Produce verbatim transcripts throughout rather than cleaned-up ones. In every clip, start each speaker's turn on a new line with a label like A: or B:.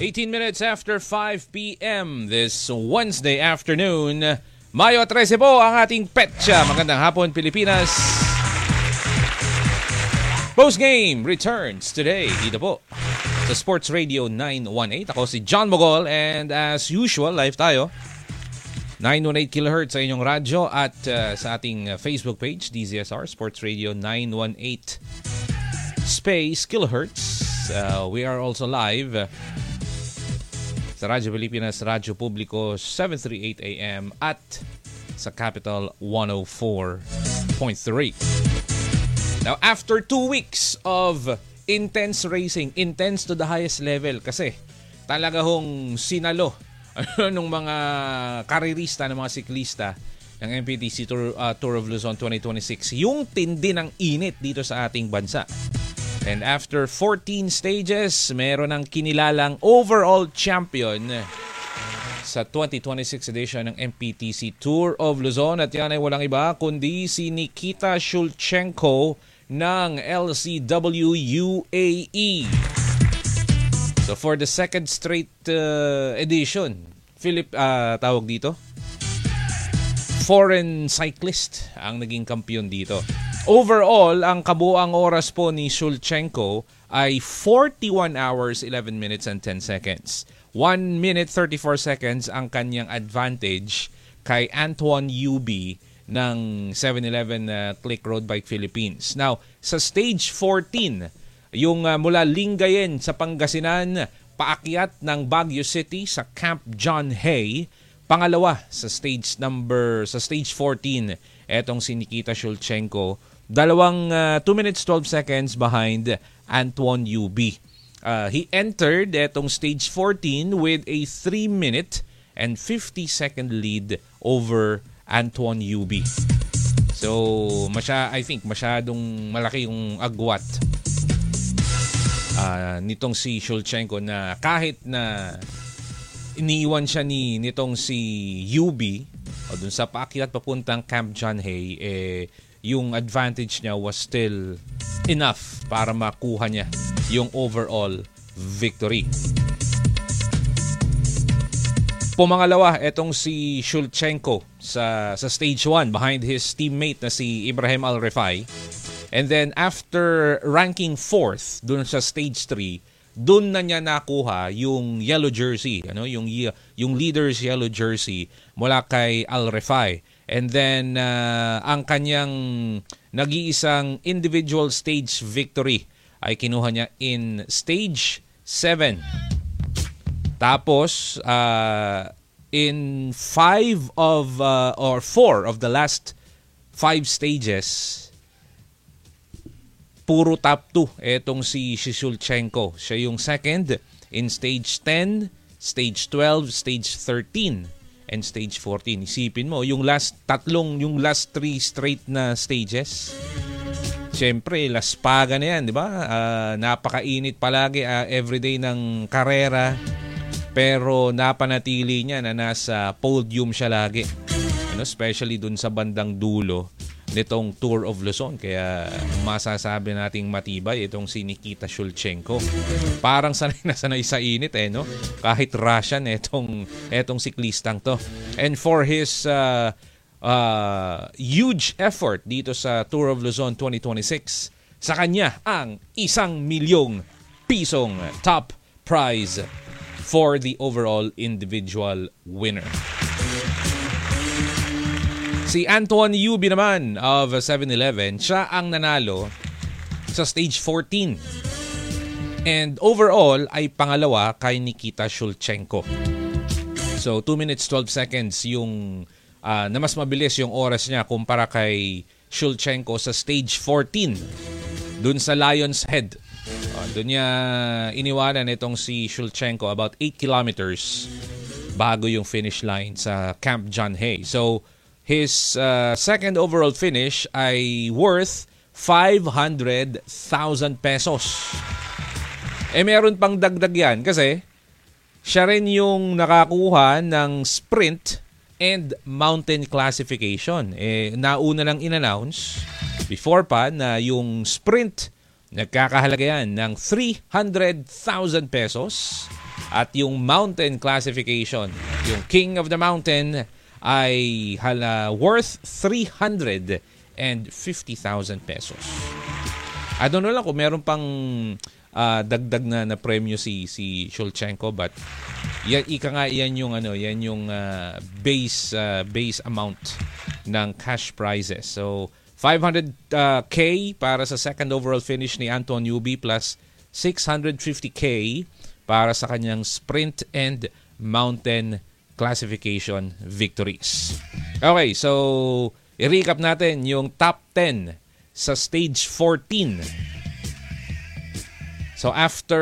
A: eighteen minutes after five p.m. this Wednesday afternoon. Mayo thirteen po ang ating petsa. Magandang hapon, Pilipinas. Postgame returns today dito po sa Sports Radio nine one eight. Ako si John Mogol and as usual, live tayo. nine one eight kilohertz sa inyong radyo at uh, sa ating Facebook page, D Z S R, Sports Radio nine one eight space kilohertz. Uh, we are also live uh, sa Radyo Pilipinas, Radyo Publiko seven thirty-eight a.m. at sa Capital one oh four point three. Now, after two weeks of intense racing, intense to the highest level kasi talaga hong sinalo ng mga karirista, ng mga siklista ng M P T C Tour, uh, Tour of Luzon twenty twenty-six, yung tindi ng init dito sa ating bansa. And after fourteen stages, meron ng kinilalang overall champion sa twenty twenty-six edition ng M P T C Tour of Luzon. At yan ay walang iba kundi si Nikita Shulchenko ng L C W U A E. So for the second straight uh, edition, Philip, uh, tawag dito, foreign cyclist ang naging kampiyon dito. Overall, ang kabuang oras po ni Shulchenko ay forty-one hours, eleven minutes and ten seconds. one minute, thirty-four seconds ang kanyang advantage kay Antoine Yubi ng seven eleven uh, Click Road Bike Philippines. Now, sa stage fourteen, yung uh, mula Lingayen sa Pangasinan, paakyat ng Baguio City sa Camp John Hay. Pangalawa sa stage number, sa stage fourteen, etong si Nikita Shulchenko. Dalawang uh, two minutes, twelve seconds behind Antoine Yubi. Uh, he entered etong stage fourteen with a three minute and fifty second lead over Antoine Yubi. So, masya, I think masyadong malaki yung agwat uh, nitong si Shulchenko na kahit na iniiwan siya ni nitong si Yubi o dun sa paakyat papuntang Camp John Hay, eh, yung advantage niya was still enough para makuha niya yung overall victory. Pumangalawa, etong si Shulchenko sa, sa stage one behind his teammate na si Ibrahim Al-Refai. And then after ranking fourth dun sa stage three, dun na niya nakuha yung yellow jersey, ano, yung, yung leader's yellow jersey mula kay Al-Refai. And then, uh, ang kanyang nag-iisang individual stage victory ay kinuha niya in stage seven. Tapos, uh, in five of, uh, or four of the last five stages, puro top two. Etong si Shulchenko. Siya yung second in stage ten, stage twelve, stage thirteen. And stage fourteen. Isipin mo, yung last tatlong, yung last three straight na stages, siyempre, Las Paga na yan, di ba? Uh, napakainit palagi uh, everyday ng karera, pero napanatili niya na nasa podium siya lagi. You know, especially dun sa bandang dulo nitong Tour of Luzon. Kaya masasabi nating matibay itong si Nikita Shulchenko. Parang sanay na sanay sa init eh, no? Kahit Russian etong, etong siklistang to. And for his uh, uh, huge effort dito sa Tour of Luzon twenty twenty-six, sa kanya ang isang milyong pisong top prize for the overall individual winner. Si Antoine Yubi naman of seven eleven, siya ang nanalo sa stage fourteen. And overall ay pangalawa kay Nikita Shulchenko. So two minutes twelve seconds yung uh, na mas mabilis yung oras niya kumpara kay Shulchenko sa stage fourteen. Dun sa Lion's Head. Uh, dun niya iniwanan itong si Shulchenko about eight kilometers bago yung finish line sa Camp John Hay. So his uh, second overall finish ay worth five hundred thousand pesos. Eh meron pang dagdag yan kasi siya rin yung nakakuha ng sprint and mountain classification. Eh, nauna lang in-announce before pa na yung sprint nagkakahalaga yan ng three hundred thousand pesos At yung mountain classification, yung King of the Mountain ay hala worth three hundred fifty thousand pesos. I don't know lang kung meron pang uh, dagdag na, na premyo si si Shulchenko, but yan, ika nga yan yung ano, yan yung uh, base uh, base amount ng cash prizes. So five hundred K para sa second overall finish ni Anton Newby plus six hundred fifty K para sa kanyang sprint and mountain classification victories. Okay, so i-recap natin yung top ten sa stage fourteen. So after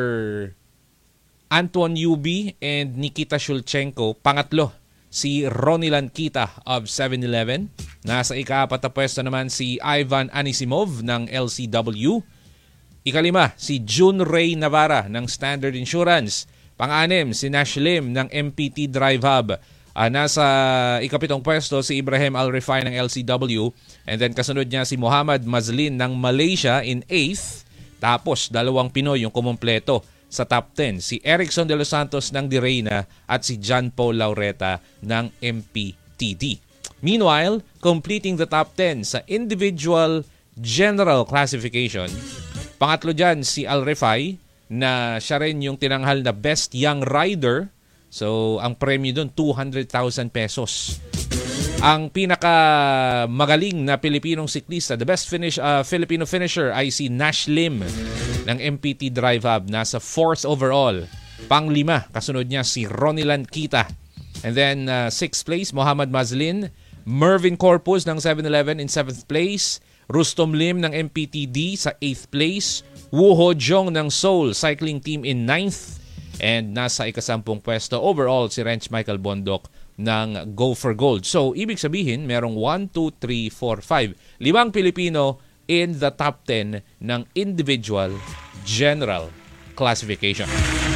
A: Anton Newby and Nikita Shulchenko, pangatlo si Ronnie Lankita of seven eleven. Nasa ika-apat na pwesto naman si Ivan Anisimov ng L C W. Ikalima si June Ray Navarra ng Standard Insurance. Pang-anim si Nash Lim ng M P T Drive Hub. Uh, nasa ikapitong pwesto si Ibrahim Al-Rifai ng L C W. And then kasunod niya si Muhammad Mazlin ng Malaysia in eighth. Tapos dalawang Pinoy yung kumumpleto sa top ten. Si Erickson de los Santos ng Direyna at si John Paul Laureta ng M P T D. Meanwhile, completing the top ten sa individual general classification, pangatlo dyan si Al-Rifai na siya rin yung tinanghal na Best Young Rider. So, ang premyo doon, two hundred thousand pesos. Ang pinaka magaling na Pilipinong siklista, the best finish uh, Filipino finisher ay si Nash Lim ng M P T Drive Hub. Nasa fourth overall. Panglima, kasunod niya si Ronnie Lankita. And then, uh, sixth place, Muhammad Mazlin. Mervin Corpus ng seven eleven in seventh place. Rustom Lim ng M P T D sa eighth place. Wu Ho Jong ng Seoul Cycling Team in ninth. And nasa ikasampung pwesto overall si Rench Michael Bondok ng Go for Gold. So, ibig sabihin, merong one, two, three, four, five. Limang Pilipino in the top ten ng individual general classification.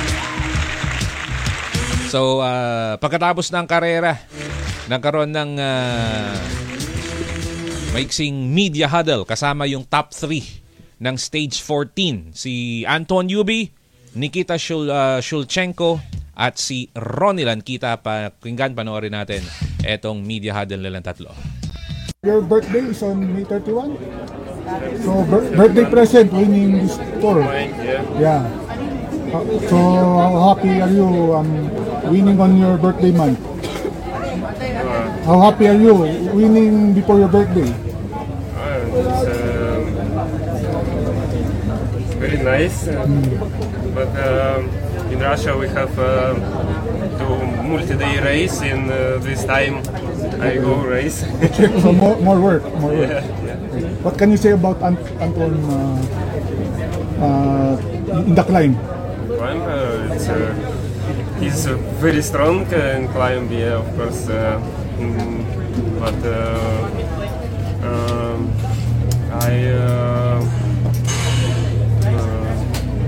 A: So, uh, pagkatapos ng karera, nagkaroon ng uh, maiksing media huddle kasama yung top three ng stage fourteen. Si Anton Newby, Nikita Shul, uh, Shulchenko, at si Ronnie Lankita. Pakinggan, panoorin natin etong media huddle nilang tatlo.
B: Your birthday is on May thirty-first? So, bir- birthday present winning this tour.
C: Yeah.
B: Yeah. Uh, so, how happy are you um, winning on your birthday month? How happy are you winning before your birthday?
C: Uh, it's um, very nice. Uh,
B: Mm.
C: But um, in Russia we have uh, to multi-day race, and uh, this time I go race.
B: So, more, more work, more work.
C: Yeah, yeah.
B: What can you say about Ant- Anton uh, uh, in the climb?
C: Climb, uh, it's, uh, he's uh, very strong in climb, yeah, of course. Uh, mm, but uh, um, I uh, uh,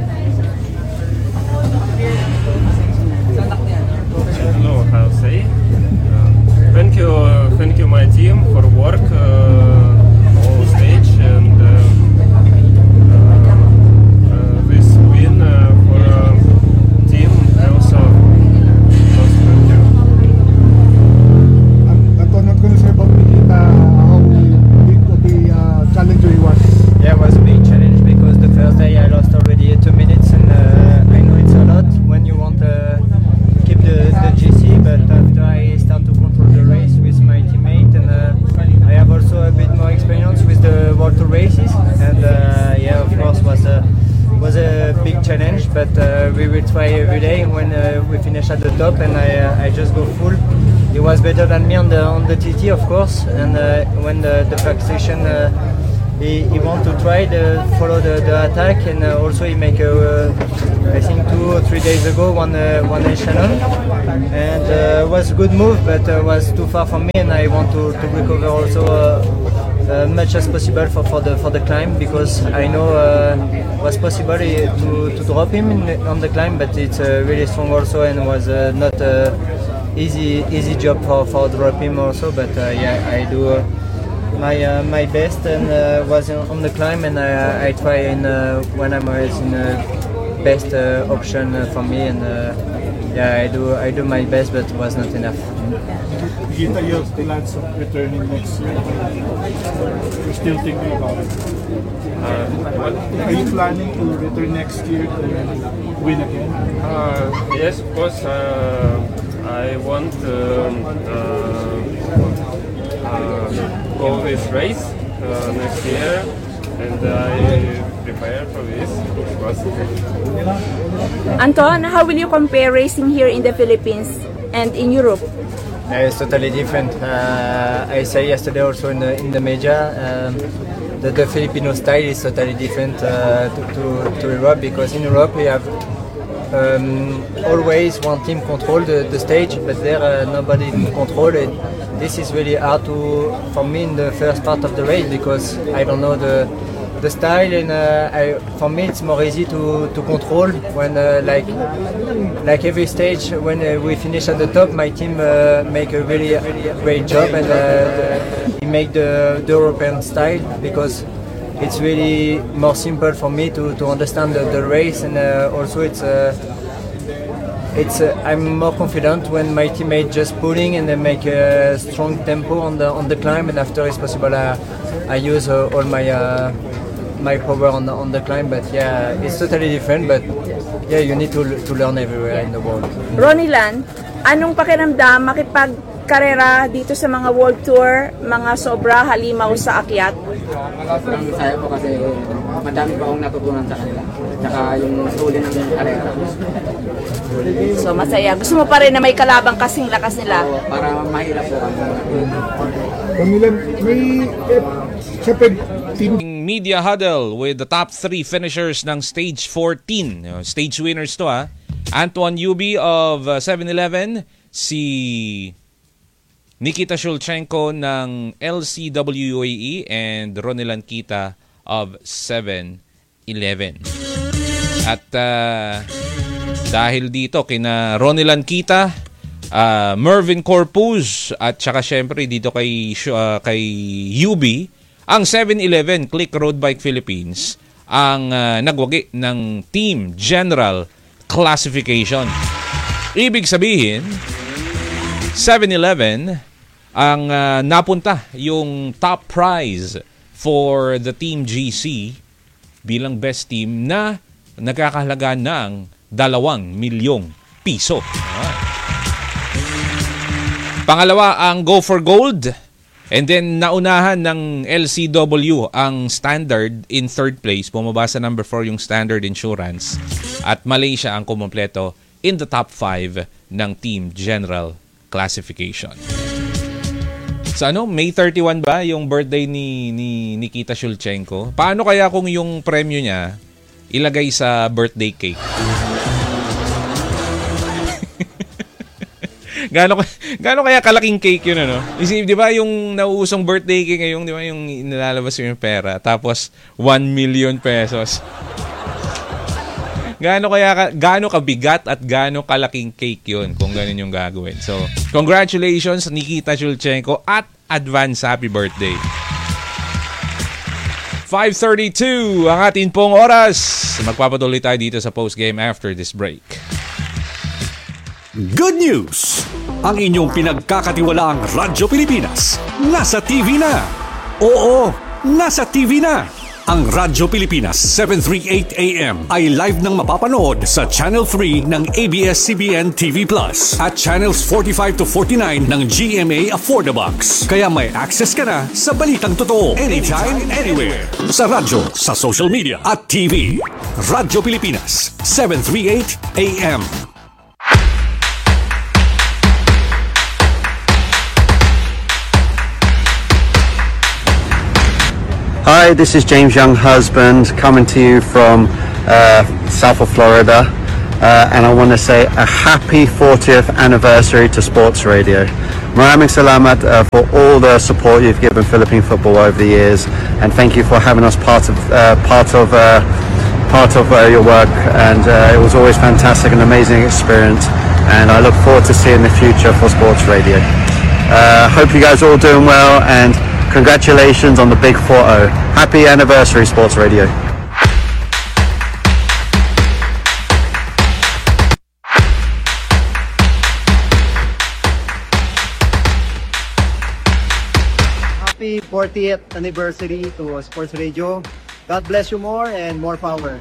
C: I don't know how to say. Uh, thank you, uh, thank you, my team, for work uh, all stage, and uh, uh, uh, this win uh, for uh, team also. Also thank you.
B: Anton, what can you say about Nikita? How big of a uh, challenger he was?
D: Yeah, it was a big challenge because the first day I lost already two minutes, and uh, I know it's a lot when you want to keep the, the G C, but after I start to control the race with my teammate, and uh, I have also a bit more experience with the World Tour races, and uh, yeah, of course was a was a big challenge, but uh, we will try every day when uh, we finish at the top, and I uh, I just go full. He was better than me on the on the T T, of course, and uh, when the the track session. Uh, He, he want to try to follow the, the attack, and uh, also he make a, uh, I think two or three days ago one uh, one in Shannon, and uh, was a good move, but uh, was too far from me, and I want to, to recover also uh, uh, much as possible for, for the for the climb, because I know uh, was possible uh, to, to drop him in the, on the climb, but it's uh, really strong also, and was uh, not a easy easy job for, for drop him also, but uh, yeah, I do. Uh, my uh, my best, and uh, was on the climb, and I, I try in uh, when I'm always in uh, best uh, option uh, for me, and uh, yeah, I do I do my best, but it was not enough.
B: Gita, you have plans of returning next year? You're still thinking about it?
C: Uh, what?
B: Are you planning to return next year to win again?
C: Uh, yes, of course. Uh, I want to uh, uh, go this race uh, next year, and I prepare for this, of course.
E: Anton, how will you compare racing here in the Philippines and in Europe?
D: Uh, it's totally different. Uh, I say yesterday also in the in the media, um, that the Filipino style is totally different uh, to, to to Europe, because in Europe we have um, always one team control the, the stage, but there uh, nobody control it. This is really hard to for me in the first part of the race, because I don't know the the style, and uh, I, for me it's more easy to, to control when uh, like like every stage when uh, we finish at the top, my team uh, make a really, really great job, and uh, we make the, the European style, because it's really more simple for me to, to understand the, the race, and uh, also it's uh, it's uh, I'm more confident when my teammate just pulling and then make a strong tempo on the on the climb, and after it's possible I, I use uh, all my uh, my power on the on the climb. But yeah, it's totally different, but yeah, you need to to learn everywhere in the world.
E: Ronilan, anong pakiramdam makipagkarera dito sa mga World Tour, mga sobra halimaw sa akyat?
F: Sobrang saya po kasi madami pa akong natutunan sa kanila. Tsaka yung huli ng karera.
E: So masaya. Gusto mo pa rin na may kalabang kasing lakas nila?
F: So, para mahirap po kami.
B: Pamilan, may eh, siyempre team
A: Media huddle with the top three finishers ng stage fourteen. Stage winners to ha. Antoine Yubi of uh, seven eleven, si Nikita Shulchenko ng L C W U A E, and Ronilan Kita of seven eleven. At uh, dahil dito kina Ronilan Kita, uh, Mervin Corpuz, at saka syempre dito kay uh, kay Yubi, ang seven eleven Click Road Bike Philippines ang uh, nagwagi ng Team General Classification. Ibig sabihin, seven eleven ang uh, napunta yung top prize for the Team G C bilang best team na nagkakahalaga ng dalawang milyong piso. Alright. Pangalawa ang Go for Gold. And then, naunahan ng L C W ang Standard in third place. Bumaba sa number four yung Standard Insurance. At Malaysia ang kumumpleto in the top five ng Team General Classification. So ano, May thirty-one ba yung birthday ni, ni Nikita Shulchenko? Paano kaya kung yung premyo niya ilagay sa birthday cake? Gaano gaano kaya kalaking cake yun, ano? Isip, di ba yung nauusong birthday cake ngayon, di ba yung nilalabas yung pera, tapos one million pesos. Gaano kaya gaano kabigat at gaano kalaking cake yun kung ganun yung gagawin. So, congratulations Nikita Shulchenko at advance happy birthday. five thirty-two ang atin pong oras. Magpapatuloy tayo dito sa postgame after this break.
G: Good news! Ang inyong pinagkakatiwalaang Radyo Pilipinas nasa T V na. Oo, nasa T V na. Ang Radyo Pilipinas seven thirty-eight A M ay live nang mapapanood sa Channel three ng A B S C B N T V Plus at Channels forty-five to forty-nine ng G M A Affordabox. Kaya may access ka na sa balitang totoo anytime, anywhere. Sa radyo, sa social media at T V. Radyo Pilipinas seven thirty-eight A M.
H: Hi, this is James Young Husband coming to you from uh, south of Florida, uh, and I want to say a happy fortieth anniversary to Sports Radio. Maraming salamat uh, for all the support you've given Philippine football over the years, and thank you for having us part of uh, part of uh, part of uh, your work. And uh, it was always fantastic, an amazing experience, and I look forward to seeing the future for Sports Radio. Uh, hope you guys are all doing well, and congratulations on the big four oh. Happy anniversary, Sports Radio.
I: happy fortieth anniversary to Sports Radio. God bless you more and more power.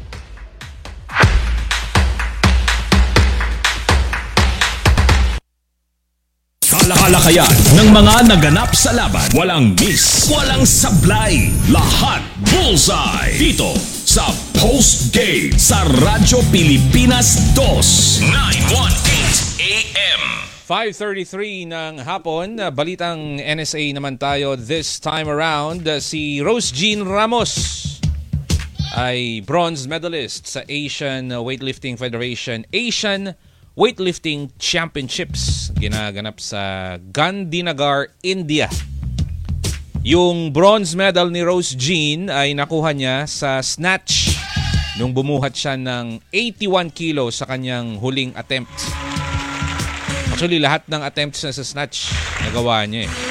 J: Kalakayan ng mga naganap sa laban. Walang miss, walang sablay. Lahat bullseye. Dito sa Post Game sa Radyo Pilipinas two, nine eighteen A M.
A: five thirty-three ng hapon, balitang N S A naman tayo this time around. Si Rose Jean Ramos ay bronze medalist sa Asian Weightlifting Federation Asian Weightlifting Championships ginaganap sa Gandhinagar, India. Yung bronze medal ni Rose Jean ay nakuha niya sa snatch nung bumuhat siya ng eighty-one kilos sa kanyang huling attempt. Actually, lahat ng attempts na sa snatch nagawa niya eh.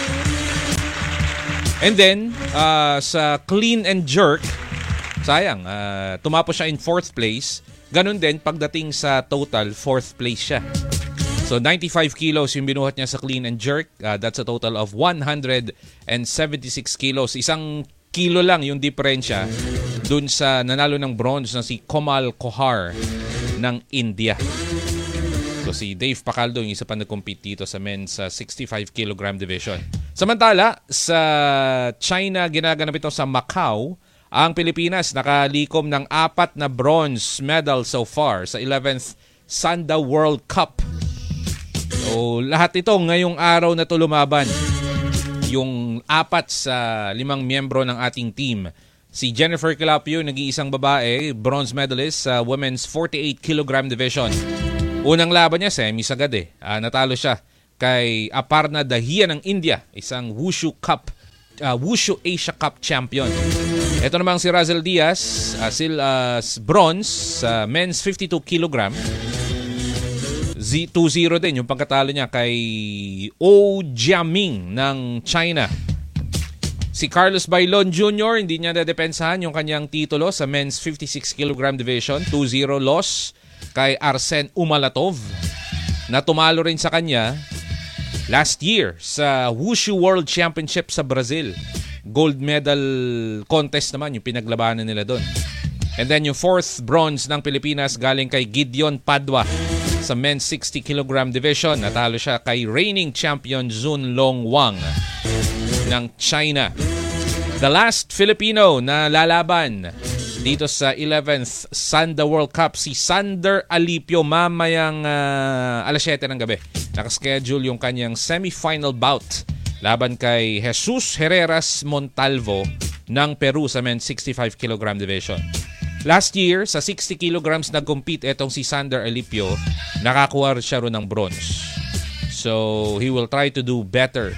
A: And then, uh, sa clean and jerk, sayang, uh, tumapos siya in fourth place. Ganun din, pagdating sa total, fourth place siya. So, ninety-five kilos yung binuhat niya sa clean and jerk. Uh, that's a total of one hundred seventy-six kilos. Isang kilo lang yung diferensya dun sa nanalo ng bronze na si Komal Kohar ng India. So, si Dave Pacaldo yung isa pa nag-compete dito sa men's uh, sixty-five kilogram division. Samantala, sa China, ginaganap ito sa Macau. Ang Pilipinas nakalikom ng apat na bronze medal so far sa eleventh Sanda World Cup. So, lahat ito ngayong araw na ito lumaban. Yung apat sa limang miyembro ng ating team. Si Jennifer Calapio, nag-iisang babae, bronze medalist sa women's forty-eight kilogram division. Unang laban niya, semis agad eh. Uh, natalo siya kay Aparna Dahiya ng India, isang Wushu Cup, uh, Wushu Asia Cup champion. Ito namang si Razel Diaz, uh, sil, uh, bronze sa uh, men's fifty-two kilogram. two zero din yung pagkatalo niya kay Oh Jiaming ng China. Si Carlos Bailon Junior, hindi niya nadepensahan yung kanyang titulo sa men's fifty-six kilogram division. two zero loss kay Arsen Umalatov na tumalo rin sa kanya last year sa Wushu World Championship sa Brazil. Gold medal contest naman yung pinaglabanan nila doon. And then yung fourth bronze ng Pilipinas galing kay Gideon Padua sa men's sixty kilogram division. Natalo siya kay reigning champion Zun Long Wang ng China. The last Filipino na lalaban dito sa eleventh Sanda World Cup, si Sander Alipio, mamayang uh, alas siyete ng gabi. Nakaschedule yung kanyang semifinal bout laban kay Jesus Herreras Montalvo ng Peru sa men's sixty-five kilogram division. Last year, sa sixty kilograms nag-compete etong si Sander Alipio, nakakuha siya ron ng bronze. So, he will try to do better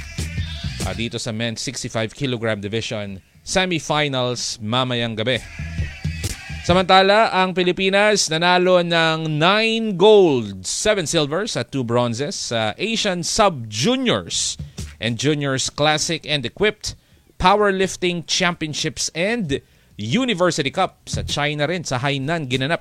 A: uh, dito sa men's sixty-five kilogram division semifinals mamayang gabi. Samantala, ang Pilipinas nanalo ng nine gold, seven silvers at two bronzes sa Asian Sub-Juniors and Juniors Classic and Equipped Powerlifting Championships and University Cup sa China rin, sa Hainan ginanap.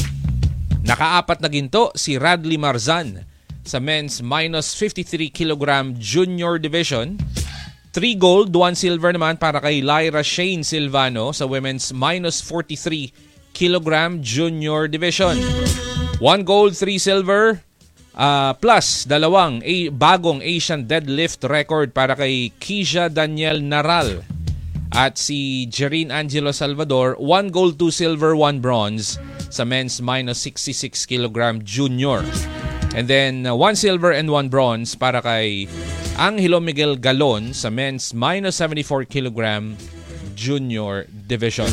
A: Nakaapat na ginto si Radley Marzan sa men's minus fifty-three kilogram junior division. three gold, one silver naman para kay Lyra Shane Silvano sa women's minus forty-three kilogram junior division. one gold, three silver, uh, plus dalawang a- bagong Asian deadlift record para kay Kisha Daniel Naral at si Jerine Angelo Salvador. one gold, two silver, one bronze sa men's minus sixty-six kilogram junior. And then uh, one silver and one bronze para kay Angelo Miguel Galon sa men's minus seventy-four kilogram junior division.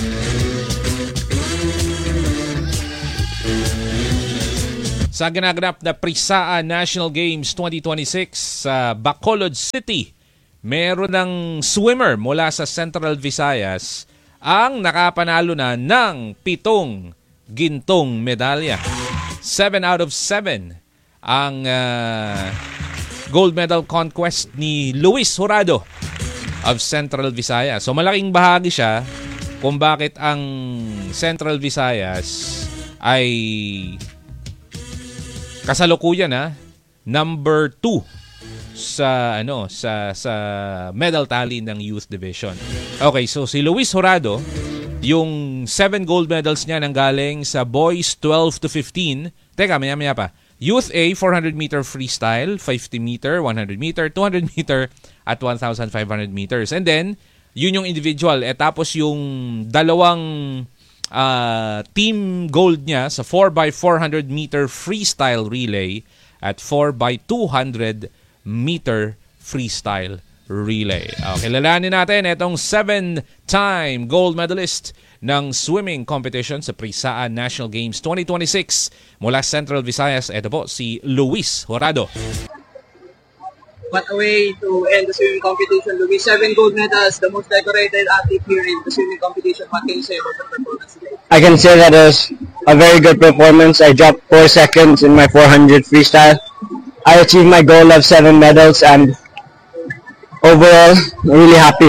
A: Sa ginaganap na Prisaan National Games twenty twenty-six sa Bacolod City, meron ng swimmer mula sa Central Visayas ang nakapanalo na ng pitong gintong medalya. seven out of seven ang uh, gold medal conquest ni Luis Jurado of Central Visayas. So malaking bahagi siya kung bakit ang Central Visayas ay kasalukuyan ha, number two sa ano sa sa medal tally ng youth division. Okay, so si Luis Jurado, yung seven gold medals niya nanggaling sa boys twelve to fifteen. Teka, maya-maya pa. Youth A, four hundred meter freestyle, fifty meter, one hundred meter, two hundred meter, at one thousand five hundred meters. And then, yun yung individual. Eh, tapos yung dalawang uh, team gold niya sa four by four hundred meter freestyle relay at four by two hundred meter freestyle relay. Okay, lalanin natin itong seven-time gold medalist ng swimming competition sa Prisaan National Games twenty twenty-six mula Central Visayas. Ito po si Luis Jurado.
K: What a way to end the swimming competition, Luis. Seven gold medals, the most decorated athlete here in the swimming competition. What can you say about the performance today?
L: I can say that it was a very good performance. I dropped four seconds in my four hundred freestyle. I achieved my goal of seven medals, and overall, I'm really happy.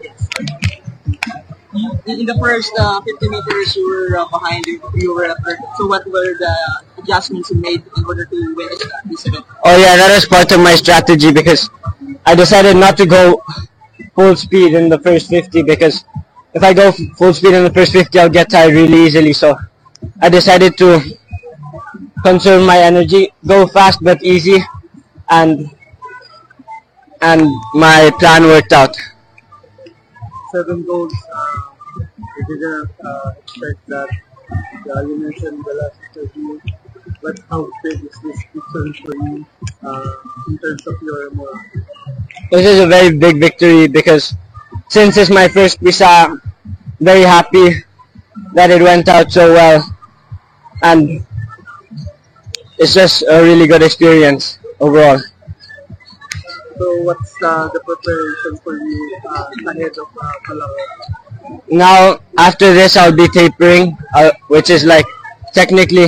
K: In the first uh, fifty meters, you were uh, behind, you, you were at third. So what were the adjustments you made in order to win this event?
L: Oh yeah, that was part of my strategy because I decided not to go full speed in the first fifty because if I go full speed in the first fifty, I'll get tired really easily. So I decided to conserve my energy, go fast but easy, and and my plan worked out.
B: Seven goals. Uh, I didn't uh, expect that. Uh, you mentioned the last interview, but how big is this victory for you uh, in terms of your morale?
L: This is a very big victory because since it's my first visa, very happy that it went out so well, and it's just a really good experience overall.
B: So what's uh, the preparation for you uh, ahead of uh, Palawan?
L: Now, after this, I'll be tapering, uh, which is like technically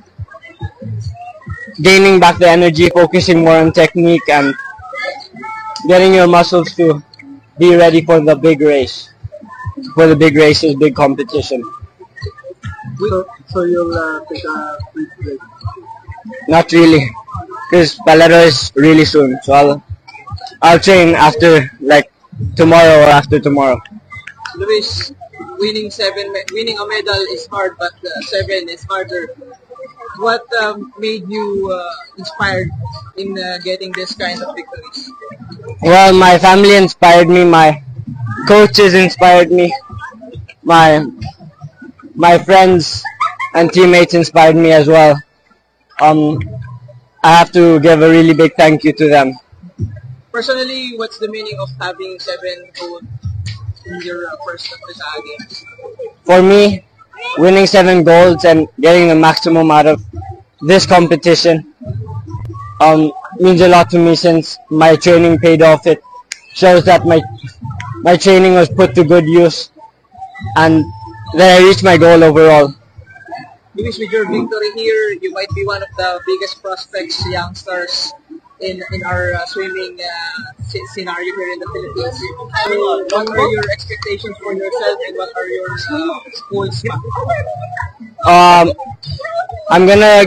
L: gaining back the energy, focusing more on technique, and getting your muscles to be ready for the big race, for the big races, big competition.
B: So, so you'll uh, take a brief break?
L: Not really, because Palaro is really soon, so I'll, I'll train after, like, tomorrow or after tomorrow.
K: Luis, winning seven, winning a medal is hard, but uh, seven is harder. What um, made you uh, inspired in uh, getting this kind of victories?
L: Well, my family inspired me. My coaches inspired me. My my friends and teammates inspired me as well. Um, I have to give a really big thank you to them.
K: Personally, what's the meaning of having seven gold in your uh, first Prisaan Games?
L: For me, winning seven golds and getting the maximum out of this competition um, means a lot to me since my training paid off. It shows that my my training was put to good use and that I reached my goal overall.
K: Luis, with your victory here, you might be one of the biggest prospects, youngsters in in our uh, swimming uh, scenario here in the Philippines. So, what are your expectations for yourself, and what are your uh, goals?
L: Um, I'm gonna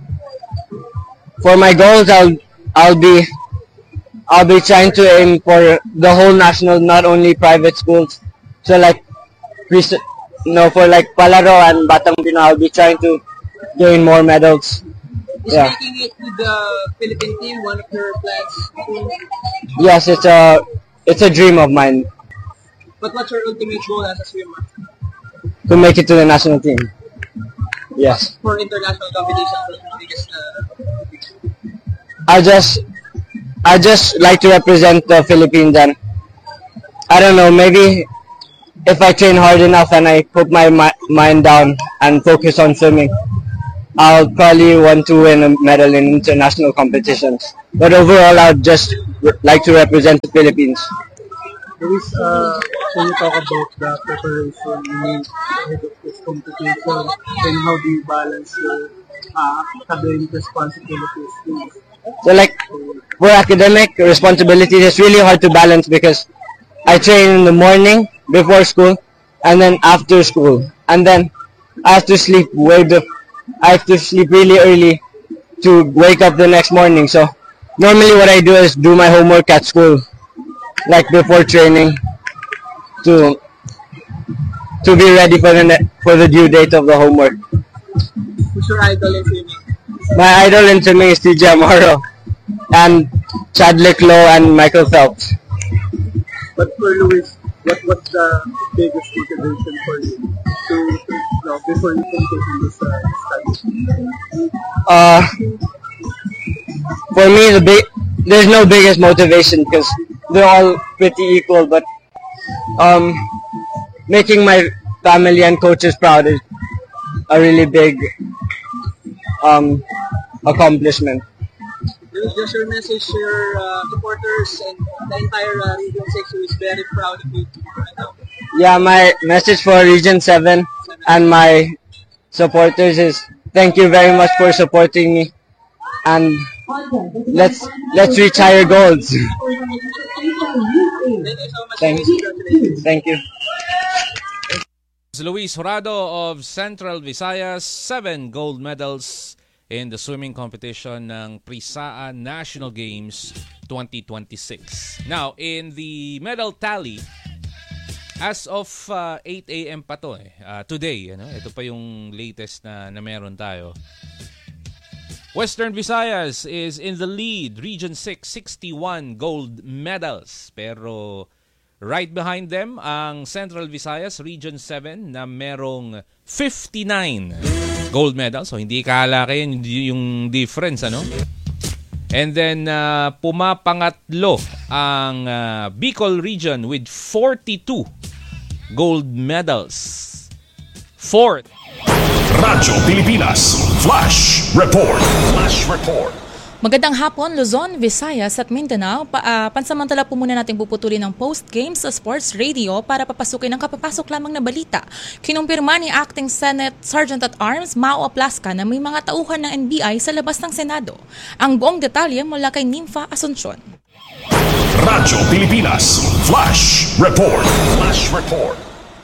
L: for my goals. I'll I'll be I'll be trying to aim for the whole national, not only private schools. So like, no, for like Palaro and Batang Pinoy, I'll be trying to gain more medals.
K: Is
L: Yeah.
K: making it to the Philippine team one of your plans?
L: Yes, it's a it's a dream of mine
K: But what's your ultimate goal as a swimmer?
L: to make it to the national team. Yes,
K: For international competition, what's the biggest uh,
L: I just I just like to represent the Philippines, and I don't know, maybe if I train hard enough and I put my mi- mind down and focus on swimming, I'll probably want to win a medal in international competitions. But overall, I'd just r- like to represent the Philippines.
B: Luis, uh, can you talk about the preparation you made ahead of this competition, and how do you balance your uh, academic responsibilities?
L: So like, for academic responsibilities, it's really hard to balance because I train in the morning before school and then after school. And then I have to sleep way bef- I have to sleep really early to wake up the next morning. So normally what I do is do my homework at school, like before training, to to be ready for the ne- for the due date of the homework.
K: Who's your idol in swimming?
L: My idol in swimming is T J Amaro and Chadwick Lowe and Michael Phelps.
B: But for Luis, what was the biggest motivation for you to, to no, before you compete in this uh, study?
L: Uh, for me, the big there's no biggest motivation because they're all pretty equal. But um, making my family and coaches proud is a really big um, accomplishment.
K: Just your message to your uh, supporters and the entire uh, Region six who is very proud of you right now.
L: Yeah, my message for Region seven and my supporters is thank you very much for supporting me, and let's let's reach higher goals.
K: Thank you so much.
L: Thank, thank you.
A: Luis Jurado of Central Visayas, seven gold medals in the swimming competition ng Prisaan National Games twenty twenty-six. Now, in the medal tally, as of uh, eight a.m. pa to eh. Uh, today, ano? Ito pa yung latest na, na meron tayo. Western Visayas is in the lead. Region six, sixty-one gold medals. Pero right behind them, ang Central Visayas, Region seven, na merong fifty-nine gold medals. So, hindi kalaki yun yung difference, ano? And then, uh, pumapangatlo ang uh, Bicol Region with forty-two gold medals. Fourth,
J: Radyo Pilipinas Flash Report. Flash Report.
M: Magandang hapon, Luzon, Visayas at Mindanao. Pa, uh, pansamantala po muna natin puputulin ng post-game sa Sports Radio para papasukin ang kapapasok lamang na balita. Kinumpirma ni Acting Senate Sergeant at Arms Mao Aplasca na may mga tauhan ng N B I sa labas ng Senado. Ang buong detalye mula kay Nympha Asuncion.
J: Radyo Pilipinas Flash Report. Flash Report.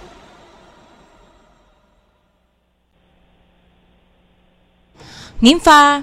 M: Nympha.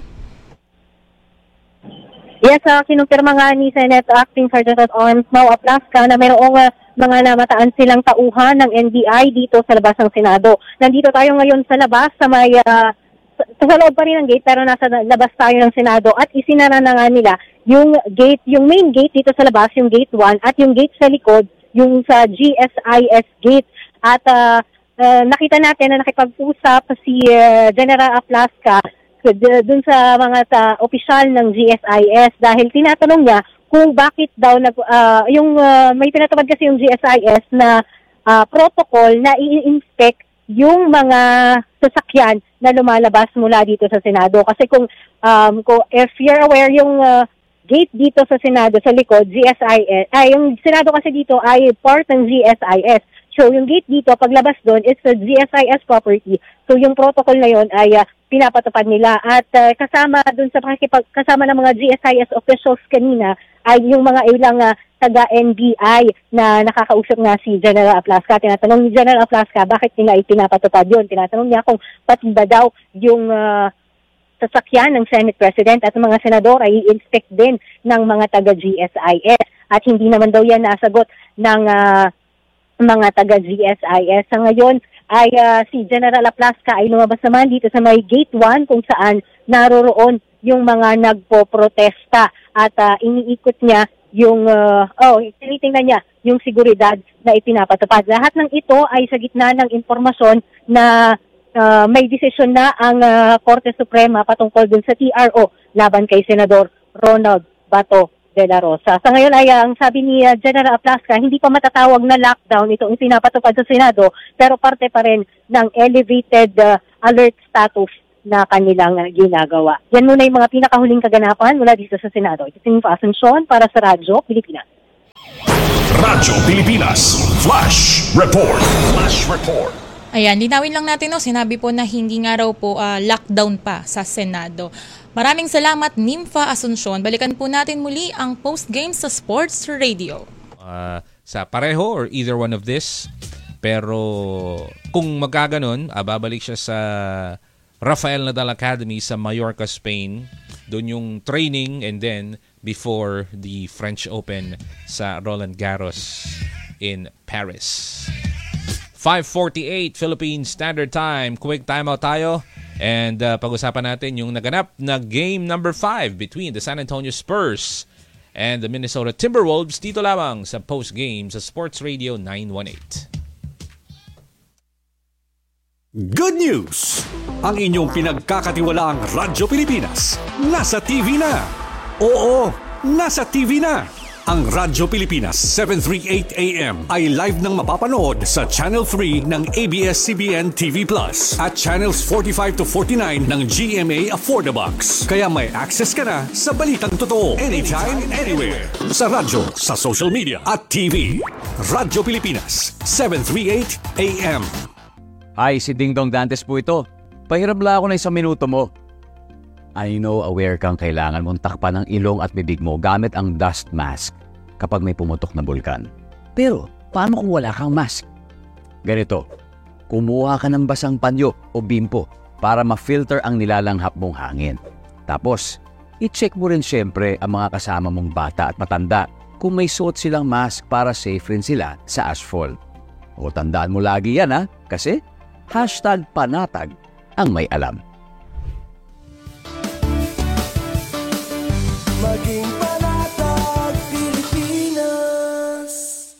N: Yes, uh, kinumpirma nga ni Senate Acting Sergeant at Arms Mao Aplasca na mayroong uh, mga namataan silang tauhan ng N B I dito sa labas ng Senado. Nandito tayo ngayon sa labas sa may uh, sa, sa loob pa rin ng gate pero nasa labas tayo ng Senado at isinara na nga nila yung gate, yung main gate dito sa labas, yung gate one at yung gate sa likod, yung sa G S I S gate. At uh, uh, nakita natin na nakipag-usap si uh, General Aplasca dun sa mga ta, opisyal ng G S I S dahil tinatanong niya kung bakit daw nag, uh, yung uh, may tinatawag kasi yung G S I S na uh, protocol na i-inspect yung mga sasakyan na lumalabas mula dito sa Senado. Kasi kung, um, kung if you're aware yung uh, gate dito sa Senado sa likod, G S I S, ay yung Senado kasi dito ay part ng G S I S. So yung gate dito, paglabas doon, it's a G S I S property. So yung protocol na yon ay uh, pinapatupad nila. At uh, kasama doon sa pakikipag, kasama ng mga G S I S officials kanina ay yung mga ilang uh, taga-N B I na nakakausap nga si General Aplasca. Tinatanong ni General Aplasca bakit nila ipinapatupad yun. Tinatanong niya kung pati ba daw yung uh, sasakyan ng Senate President at mga senador ay i-inspect din ng mga taga-G S I S. At hindi naman daw yan nasagot ng uh, mga taga-G S I S. Sa ngayon ay uh, si General Aplasca ay lumabas naman dito sa may gate one kung saan naroroon yung mga nagpo-protesta at uh, iniikot niya yung, uh, oh, tinitingnan niya yung seguridad na ipinapatupad. Lahat ng ito ay sa gitna ng impormasyon na uh, may desisyon na ang uh, Korte Suprema patungkol dun sa T R O laban kay Senador Ronald Bato de la Rosa. Sa ngayon ay ang sabi ni uh, General Aplasca, hindi pa matatawag na lockdown itong pinapatupad sa Senado pero parte pa rin ng elevated uh, alert status na kanilang uh, ginagawa. Yan muna yung mga pinakahuling kaganapan mula dito sa Senado. Ito si Nympha Asuncion para sa Radyo Pilipinas.
J: Radyo Pilipinas Flash Report. Flash Report.
M: Ayan, linawin lang natin, no? Sinabi po na hindi nga raw po uh, lockdown pa sa Senado. Maraming salamat, Nympha Asuncion. Balikan po natin muli ang post-game sa Sports Radio.
A: Uh, sa pareho or either one of this. Pero kung magkaganon, uh, babalik siya sa Rafael Nadal Academy sa Mallorca, Spain. Doon yung training and then before the French Open sa Roland Garros in Paris. five forty-eight Philippine Standard Time. Quick timeout tayo. And uh, pag-usapan natin yung naganap na game number five between the San Antonio Spurs and the Minnesota Timberwolves dito lamang sa post-game sa Sports Radio nine eighteen.
G: Good news! Ang inyong pinagkakatiwalaang Radyo Pilipinas nasa T V na. Oo, nasa T V na. Ang Radyo Pilipinas seven thirty-eight A M ay live nang mapapanood sa Channel three ng A B S C B N T V Plus at Channels forty-five to forty-nine ng G M A Affordabox. Kaya may access ka na sa balitang totoo anytime, anywhere. Sa radyo, sa social media at T V. Radyo Pilipinas seven thirty-eight A M.
O: Hi, si Ding Dong Dantes po ito. Pahiram lang ako na isang minuto mo. I know aware kang kailangan mong takpan ang ilong at bibig mo gamit ang dust mask kapag may pumutok na bulkan. Pero, paano kung wala kang mask? Ganito, kumuha ka ng basang panyo o bimpo para ma-filter ang nilalanghap mong hangin. Tapos, i-check mo rin syempre ang mga kasama mong bata at matanda kung may suot silang mask para safe rin sila sa asphalt. O tandaan mo lagi yan ha, kasi hashtag panatag ang may alam.
P: Maging panatag Pilipinas.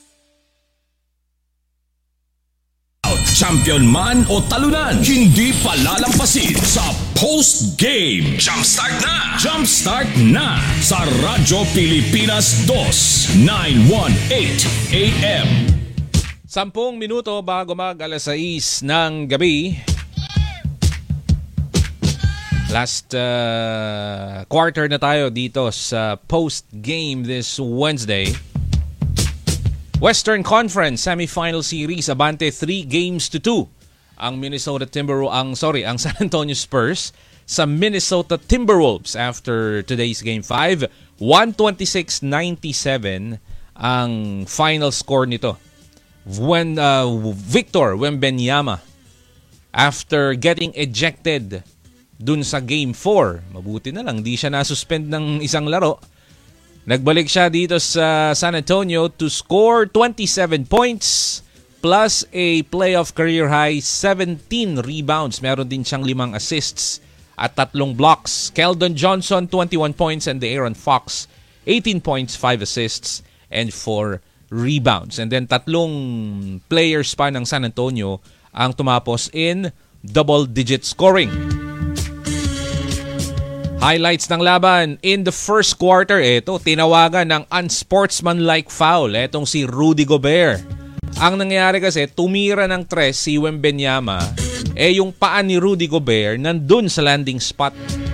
J: Champion man o talunan, hindi palalampasin sa post-game. Jumpstart na! Jumpstart na sa Radyo Pilipinas two nine eighteen A M.
A: Sampung minuto bago mag alas sais ng gabi. Last uh, quarter na tayo dito sa post-game this Wednesday. Western Conference Semifinal Series, abante three games to two. Ang Minnesota Timberwolves, ang sorry, ang San Antonio Spurs sa Minnesota Timberwolves after today's game five. one twenty-six ninety-seven ang final score nito. When uh, Victor Wembanyama, after getting ejected dun sa game four, mabuti na lang, di siya na-suspend ng isang laro. Nagbalik siya dito sa San Antonio to score twenty-seven points plus a playoff career high seventeen rebounds. Meron din siyang limang assists at tatlong blocks. Keldon Johnson, twenty-one points, and De'Aaron Fox, eighteen points, five assists, and four rebounds. And then tatlong players pa ng San Antonio ang tumapos in double-digit scoring. Highlights ng laban in the first quarter. Ito, tinawagan ng unsportsmanlike foul. Etong si Rudy Gobert. Ang nangyari kasi, tumira ng tres si Wembanyama. Eh, yung paan ni Rudy Gobert nandun sa landing spot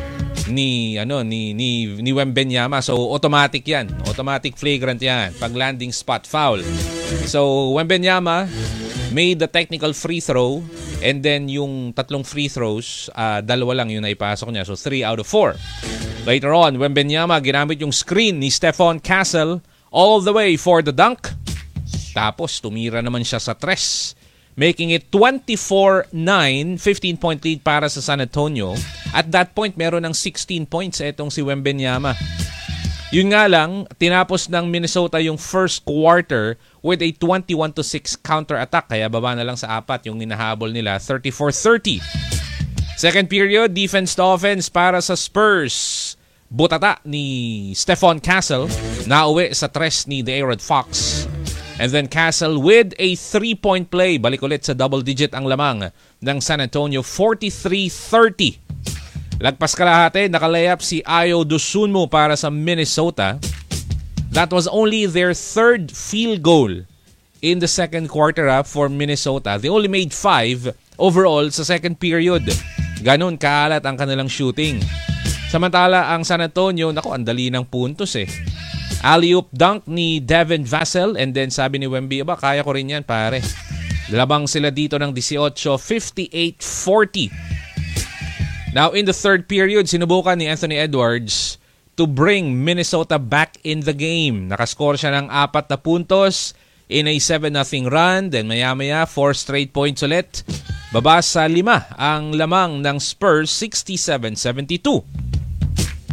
A: ni ano ni ni ni Wembanyama. So automatic 'yan. Automatic flagrant 'yan pag landing spot foul. So Wembanyama made the technical free throw, and then yung tatlong free throws, uh, dalawa lang yung naipasok niya. So three out of four. Later on, Wembanyama ginamit yung screen ni Stephon Castle all the way for the dunk. Tapos tumira naman siya sa tres, making it twenty-four nine, fifteen point lead para sa San Antonio. At that point, meron ng sixteen points etong si Wembanyama. Yun nga lang, tinapos ng Minnesota yung first quarter with a twenty-one to six counter-attack. Kaya baba na lang sa apat yung hinahabol nila, thirty-four thirty. Second period, defense to offense para sa Spurs. Butata ni Stephon Castle, nauwi sa tres ni De'Aaron Fox. And then Castle with a three-point play. Balik ulit sa double-digit ang lamang ng San Antonio, forty-three thirty. Lagpas kalahati, nakalayap si Ayo Dosunmu para sa Minnesota. That was only their third field goal in the second quarter uh, for Minnesota. They only made five overall sa second period. Ganun kaalat ang kanilang shooting. Samantala, ang San Antonio, naku, ang dali ng puntos eh. Alley-oop dunk ni Devin Vassell, and then sabi ni Wemby, ba, kaya ko rin yan pare. Labang sila dito ng eighteen, fifty-eight forty. Now, in the third period, sinubukan ni Anthony Edwards to bring Minnesota back in the game. Nakascore siya ng apat na puntos in a seven nothing run. Then maya-maya, four straight points ulit. Baba sa lima ang lamang ng Spurs, sixty-seven seventy-two.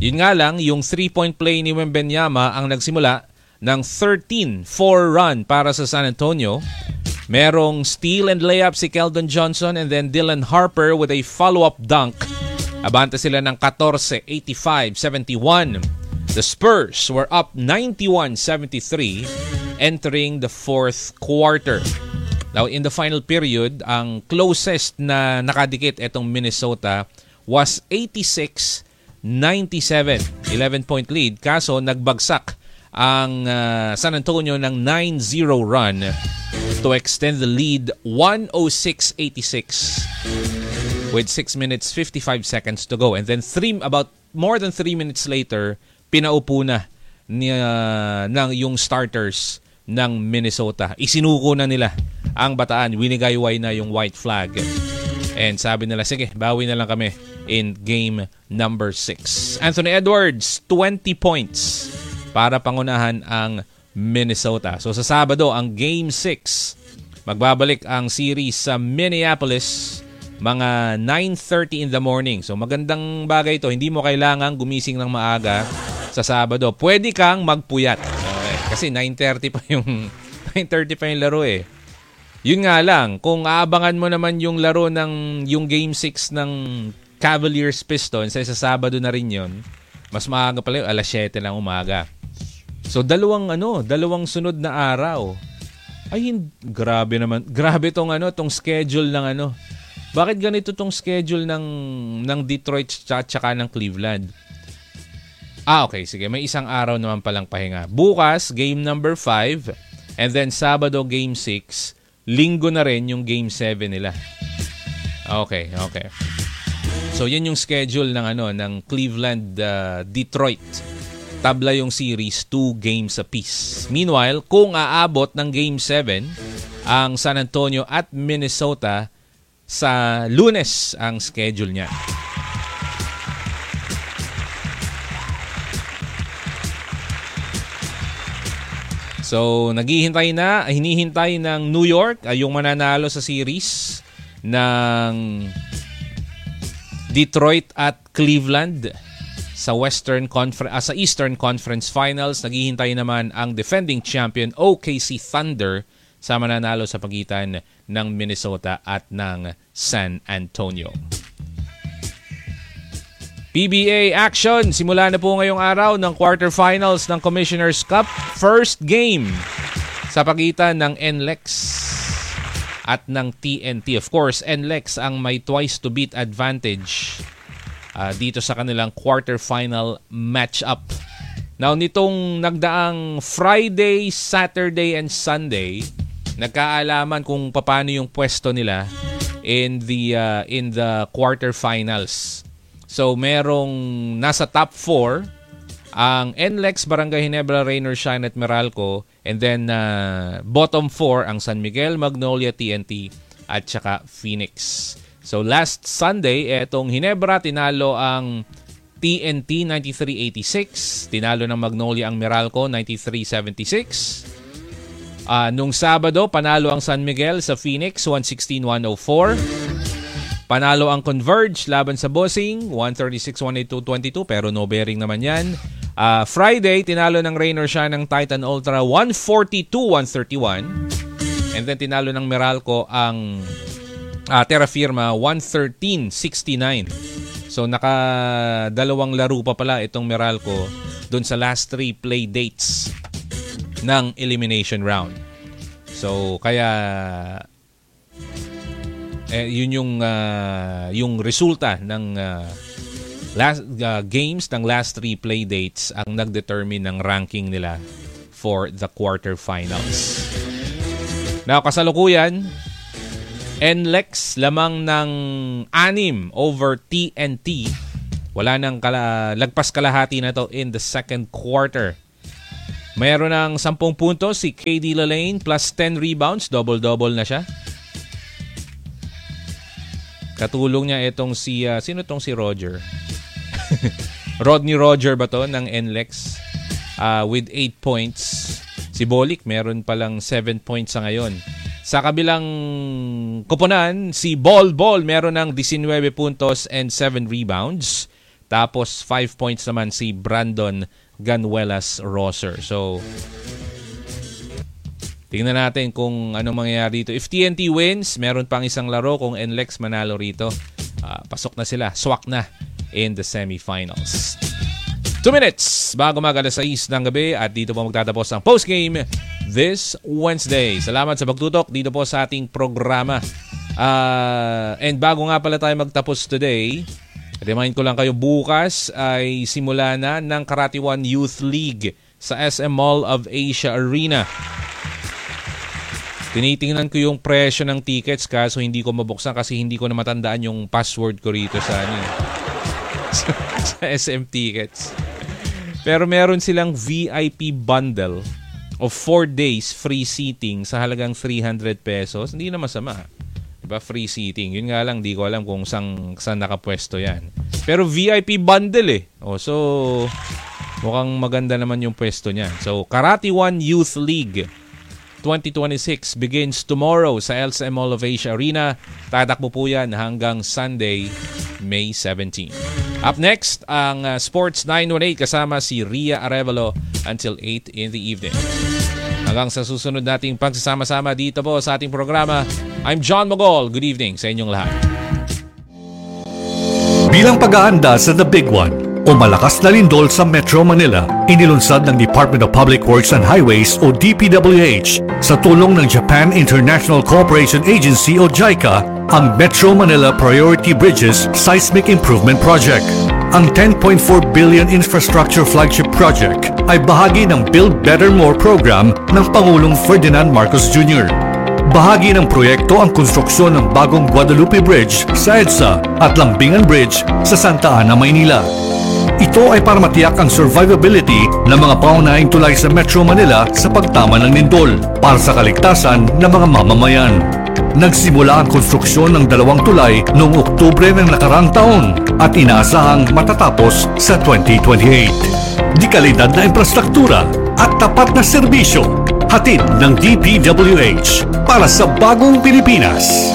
A: Yun nga lang, yung three-point play ni Wembanyama ang nagsimula ng thirteen four run para sa San Antonio. Merong steal and layup si Keldon Johnson and then Dylan Harper with a follow-up dunk. Abante sila ng fourteen eighty-five seventy-one. The Spurs were up ninety-one seventy-three entering the fourth quarter. Now, in the final period, ang closest na nakadikit itong Minnesota was eighty-six ninety-seven. eleven-point lead. Kaso, nagbagsak ang uh, San Antonio ng nine zero run to extend the lead one oh six eighty-six with six minutes fifty-five seconds to go. And then three, about more than three minutes later, pinaupo na ni, uh, ng yung starters ng Minnesota. Isinuko na nila ang bataan. Winigayway na yung white flag. And sabi nila, sige, bawi na lang kami in game number six. Anthony Edwards, twenty points para pangunahan ang Minnesota. So sa Sabado, ang game six, magbabalik ang series sa Minneapolis mga nine thirty in the morning. So magandang bagay ito. Hindi mo kailangan gumising ng maaga sa Sabado. Pwede kang magpuyat. Okay. Kasi nine thirty pa yung nine thirty pa yung laro eh. Yun nga lang, kung aabangan mo naman yung laro ng yung game six ng Cavaliers Pistons, sa Sabado na rin yun, mas maaga pala yung alas siyete ng umaga. So dalawang ano, dalawang sunod na araw. Ay, grabe naman. Grabe tong ano, tong schedule ng ano. Bakit ganito tong schedule ng ng Detroit at saka ng Cleveland? Ah, okay, sige. May isang araw naman palang pahinga. Bukas, game number five, and then Sabado game six. Linggo na rin yung game seven nila. Okay, okay. So yan yung schedule ng ano ng Cleveland uh, Detroit. Tabla yung series, two games apiece. Meanwhile, kung aabot ng game seven ang San Antonio at Minnesota, sa Lunes ang schedule niya. So, naghihintay na, hinihintay ng New York ay yung mananalo sa series ng Detroit at Cleveland sa Western Conference, ah, sa Eastern Conference Finals. Naghihintay naman ang defending champion O K C Thunder sa mananalo sa pagitan ng Minnesota at ng San Antonio. P B A action. Simula na po ngayong araw ng quarterfinals ng Commissioner's Cup. First game sa pagitan ng N L E X at ng T N T. Of course, N L E X ang may twice to beat advantage uh, dito sa kanilang quarterfinal matchup. Now, nitong nagdaang Friday, Saturday, and Sunday, nagkaalaman kung paano yung pwesto nila in the uh, in the quarterfinals. So, merong nasa top four ang N L E X, Barangay Ginebra, Rainier Shine at Meralco, and then uh, bottom four ang San Miguel, Magnolia, T N T at saka Phoenix. So, last Sunday, etong Ginebra tinalo ang T N T ninety-three eighty-six, tinalo ng Magnolia ang Meralco ninety-three seventy-six. Uh, nung Sabado, panalo ang San Miguel sa Phoenix one sixteen one oh four. Panalo ang Converge laban sa Bossing one thirty-six one eighty-two twenty-two, pero no bearing naman yan. Uh, Friday, tinalo ng Rainier Shine ng Titan Ultra one forty-two one thirty-one. And then tinalo ng Meralco ang uh, Terra Firma one thirteen sixty-nine. So naka dalawang laro pa pala itong Meralco dun sa last three play dates ng elimination round. So kaya eh, yun yung uh, yung resulta ng uh, last uh, games ng last three play dates ang nagdetermine ng ranking nila for the quarterfinals. Now, kasalukuyan, N L E X lamang ng anim over T N T. Wala nang kala, lagpas kalahati na to in the second quarter. Mayroon ng sampung puntos si K D Lalane plus ten rebounds. Double-double na siya. Katulong niya itong si, uh, sino itong si Roger? Rodney Roger ba to ng N L E X? Uh, with eight points. Si Bolik meron palang seven points sa ngayon. Sa kabilang koponan, si Bol Bol meron ng nineteen puntos and seven rebounds. Tapos five points naman si Brandon Ganuelas Rosser. So, tingnan natin kung anong mangyayari dito. If T N T wins, meron pang isang laro. Kung N L E X manalo rito, uh, pasok na sila. Swak na in the semifinals. Two minutes bago mag alas sais ng gabi at dito po magtatapos ang postgame this Wednesday. Salamat sa pagtutok dito po sa ating programa. Uh, and bago nga pala tayo magtapos today, remind ko lang kayo, bukas ay simula na ng Karate One Youth League sa S M Mall of Asia Arena. Tinitingnan ko yung presyo ng tickets kaso hindi ko mabuksan kasi hindi ko na matandaan yung password ko rito sa ano, sa, sa S M Tickets. Pero meron silang V I P bundle of four days free seating sa halagang three hundred pesos. Hindi na masama. Diba? Free seating. Yun nga lang, di ko alam kung saan, saan nakapwesto yan. Pero V I P bundle eh. O, so, mukhang maganda naman yung pwesto niyan. So, Karate One Youth League twenty twenty-six begins tomorrow sa L S M Mall of Asia Arena. Tatakbo po yan hanggang Sunday, May seventeenth. Up next, ang uh, Sports nine one eight kasama si Ria Arevalo until eight in the evening. Hanggang sa susunod nating pagsasama-sama dito po sa ating programa, I'm John Mogol. Good evening sa inyong lahat.
G: Bilang pag-aanda sa The Big One o malakas na lindol sa Metro Manila, inilunsad ng Department of Public Works and Highways o D P W H sa tulong ng Japan International Cooperation Agency o JICA ang Metro Manila Priority Bridges Seismic Improvement Project. Ang ten point four billion infrastructure flagship project ay bahagi ng Build Better More program ng Pangulong Ferdinand Marcos Junior Bahagi ng proyekto ang konstruksyon ng bagong Guadalupe Bridge sa EDSA at Lambingan Bridge sa Santa Ana, Maynila. Ito ay para matiyak ang survivability ng mga pangunahing tulay sa Metro Manila sa pagtama ng lindol para sa kaligtasan ng mga mamamayan. Nagsimula ang konstruksyon ng dalawang tulay noong Oktubre ng nakarang taon at inaasahang matatapos sa twenty twenty-eight. Di kalidad na infrastruktura at tapat na serbisyo, hatid ng D P W H para sa bagong Pilipinas.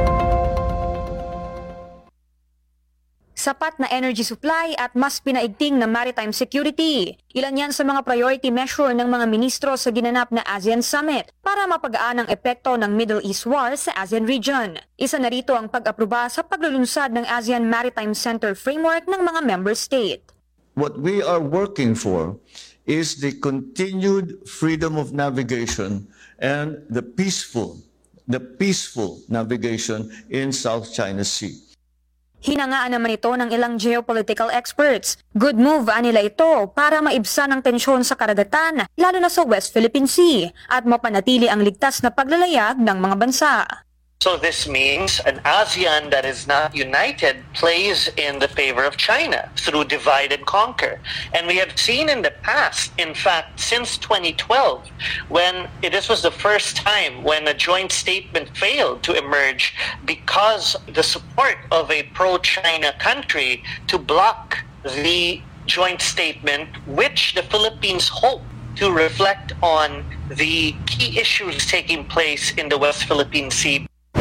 Q: Sapat na energy supply at mas pinaigting na maritime security. Ilan yan sa mga priority measure ng mga ministro sa ginanap na ASEAN Summit para mapagaan ang epekto ng Middle East War sa ASEAN region. Isa na rito ang pag-aproba sa paglulunsad ng ASEAN Maritime Center Framework ng mga member state.
R: What we are working for is the continued freedom of navigation and the peaceful, the peaceful navigation in South China Sea.
Q: Hinangaan naman ito ng ilang geopolitical experts. Good move anila ito para maibsan ang tensyon sa karagatan, lalo na sa West Philippine Sea, at mapanatili ang ligtas na paglalayag ng mga bansa.
S: So this means an ASEAN that is not united plays in the favor of China through divide and conquer. And we have seen in the past, in fact, since twenty twelve, when this was the first time when a joint statement failed to emerge because the support of a pro-China country to block the joint statement, which the Philippines hope to reflect on the key issues taking place in the West Philippine Sea.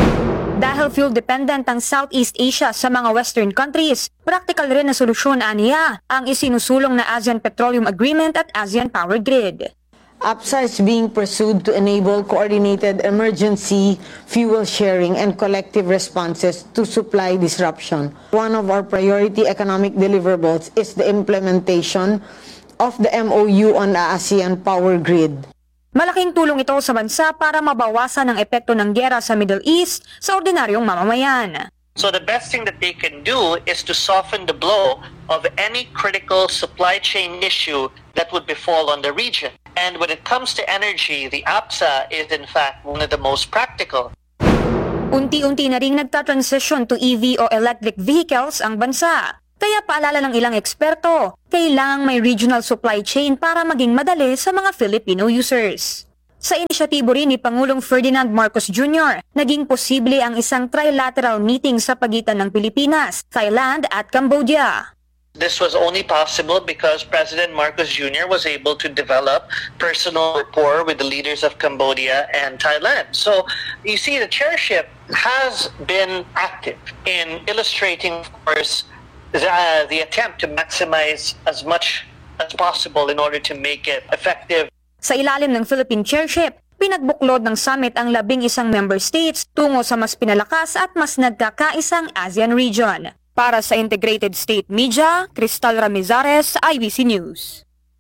Q: Dahil fuel-dependent ang Southeast Asia sa mga Western countries, practical rin na solusyon aniya ang isinusulong na ASEAN Petroleum Agreement at ASEAN Power Grid.
T: A P S A is being pursued to enable coordinated emergency fuel sharing and collective responses to supply disruption. One of our priority economic deliverables is the implementation of the M O U on the ASEAN Power Grid.
Q: Malaking tulong ito sa bansa para mabawasan ang epekto ng giyera sa Middle East sa ordinaryong mamamayan.
S: So the best thing that they can do is to soften the blow of any critical supply chain issue that would befall on the region. And when it comes to energy, the A P S A is in fact one of the most practical.
Q: Unti-unti na ring nagta-transition to E V o electric vehicles ang bansa. Kaya paalala ng ilang eksperto, kailangang may regional supply chain para maging madali sa mga Filipino users. Sa inisyatibo rin ni Pangulong Ferdinand Marcos Junior, naging posible ang isang trilateral meeting sa pagitan ng Pilipinas, Thailand at Cambodia.
S: This was only possible because President Marcos Junior was able to develop personal rapport with the leaders of Cambodia and Thailand. So you see, the chairship has been active in illustrating, of course, the, the attempt to maximize as much as possible in order to make it effective.
Q: Sa ilalim ng Philippine chairship, pinagbuklod ng summit ang labing isang member states tungo sa mas pinalakas at mas nagkakaisang ASEAN region. Para sa Integrated State Media, Cristal Ramizares, I B C News.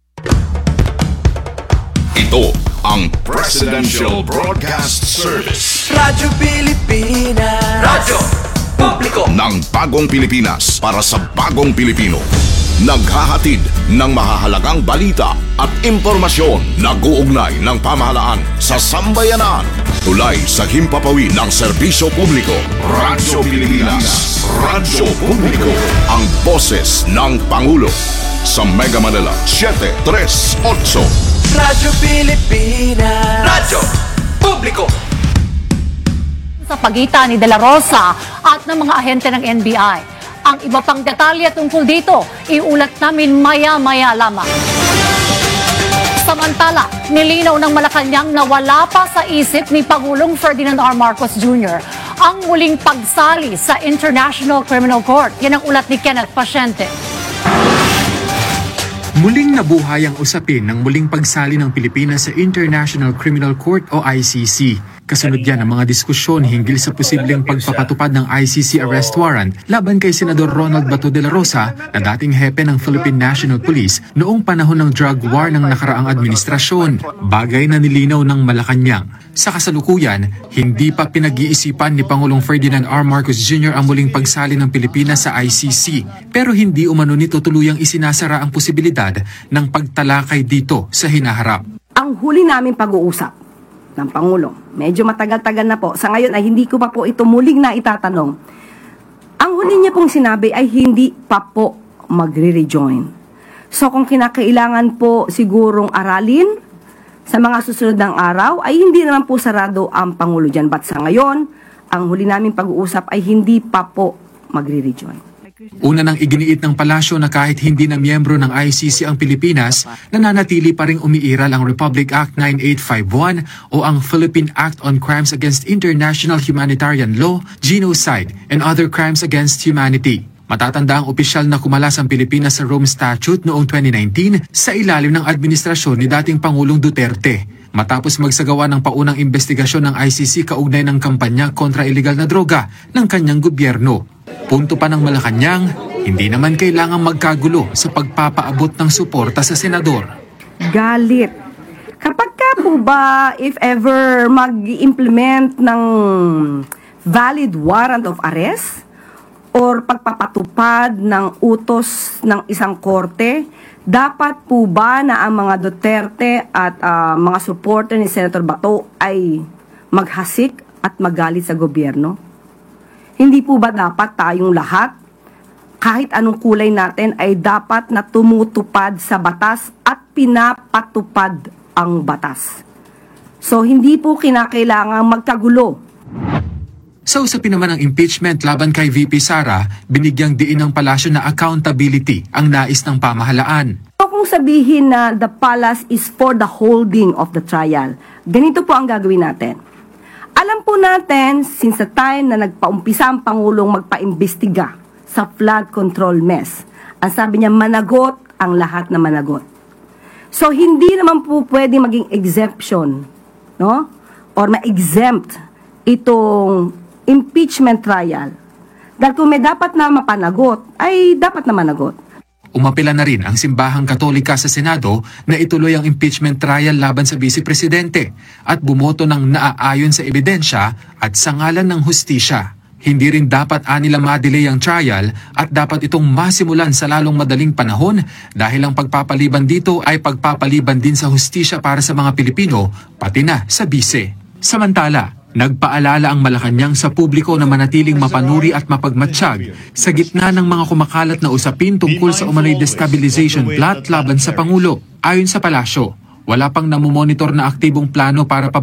J: Ito ang Presidential Broadcast Service.
P: Radyo Pilipinas. Radyo Publiko
J: ng bagong Pilipinas para sa bagong Pilipino. Naghahatid ng mahahalagang balita at impormasyon na guugnay ng pamahalaan sa sambayanan. Tulay sa himpapawid ng serbisyo publiko. Radyo Pilipinas. Radyo Publiko. Ang boses ng Pangulo. Sa Mega Manila, seven three eight.
P: Radyo Pilipinas. Radyo Publiko.
U: Sa pagitan ni De La Rosa at ng mga ahente ng N B I. Ang iba pang detalye tungkol dito, iulat namin maya-maya lamang. Samantala, nilinaw ng Malacanang na wala pa sa isip ni Pangulong Ferdinand R. Marcos Junior ang muling pagsali sa International Criminal Court. Yan ang ulat ni Kenneth Paciente.
V: Muling nabuhay ang usapin ng muling pagsali ng Pilipinas sa International Criminal Court o I C C. Kasunod yan ang mga diskusyon hinggil sa posibleng pagpapatupad ng I C C arrest warrant laban kay Senador Ronald Bato de la Rosa na dating hepe ng Philippine National Police noong panahon ng drug war ng nakaraang administrasyon. Bagay na nilinaw ng Malacanang. Sa kasalukuyan, hindi pa pinag-iisipan ni Pangulong Ferdinand R. Marcos Junior ang muling pagsali ng Pilipinas sa I C C. Pero hindi umano nito tuluyang isinasara ang posibilidad ng pagtalakay dito sa hinaharap.
W: Ang huli namin pag-uusap ng Pangulong, medyo matagal-tagal na po. Sa ngayon ay hindi ko pa po ito muling na itatanong. Ang huli niya pong sinabi ay hindi pa po magre-rejoin. So kung kinakailangan po sigurong aralin sa mga susunod ng araw, ay hindi naman po sarado ang Pangulo dyan. But sa ngayon, ang huli namin pag-uusap ay hindi pa po magre-rejoin.
V: Una nang iginiit ng palasyo na kahit hindi na miyembro ng I C C ang Pilipinas, nananatili pa ring umiiral ang Republic Act nine eight five one o ang Philippine Act on Crimes Against International Humanitarian Law, Genocide, and Other Crimes Against Humanity. Matatanda ang opisyal na kumalas ang Pilipinas sa Rome Statute noong twenty nineteen sa ilalim ng administrasyon ni dating Pangulong Duterte. Matapos magsagawa ng paunang investigasyon ng I C C kaugnay ng kampanya kontra iligal na droga ng kanyang gobyerno. Punto pa ng Malacanang, hindi naman kailangang magkagulo sa pagpapaabot ng suporta sa senador.
W: Galit. Kapag ka po ba, if ever mag-implement ng valid warrant of arrest or pagpapatupad ng utos ng isang korte, dapat po ba na ang mga Duterte at uh, mga supporter ni Senator Bato ay maghasik at magalit sa gobyerno? Hindi po ba dapat tayong lahat, kahit anong kulay natin, ay dapat na tumutupad sa batas at pinapatupad ang batas? So hindi po kinakailangang magkagulo.
V: Sa usapin naman ng impeachment laban kay V P Sara, binigyang diin ng palasyo na accountability ang nais ng pamahalaan.
W: So kung sabihin na the palace is for the holding of the trial, ganito po ang gagawin natin. Alam po natin, since the time na nagpaumpisa ang Pangulong magpaimbestiga sa flood control mess, ang sabi niya, managot ang lahat na managot. So, hindi naman po pwede maging exemption, no? Or ma-exempt itong impeachment trial. Dahil kung may dapat na mapanagot, ay dapat na managot.
V: Umapila na rin ang Simbahang Katolika sa Senado na ituloy ang impeachment trial laban sa Vice Presidente at bumoto ng naaayon sa ebidensya at sa ngalan ng hustisya. Hindi rin dapat anila ma-delay ang trial at dapat itong masimulan sa lalong madaling panahon dahil ang pagpapaliban dito ay pagpapaliban din sa hustisya para sa mga Pilipino, pati na sa Vice. Samantala, nagpaalala ang Malacanang sa publiko na manatiling mapanuri at mapagmatsyag sa gitna ng mga kumakalat na usapin tungkol sa umano'y destabilization plot laban sa Pangulo. Ayon sa palasyo, wala pang namumonitor na aktibong plano para